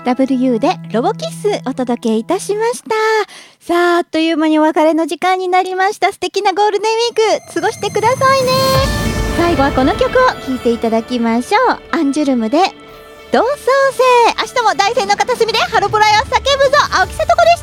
W でロボキッスお届けいたしました。さあ、あっという間にお別れの時間になりました。素敵なゴールデンウィーク過ごしてくださいね。最後はこの曲を聴いていただきましょう。アンジュルムで同窓生。明日も大山の片隅でハロプライを叫ぶぞ。青木瀬戸子でした。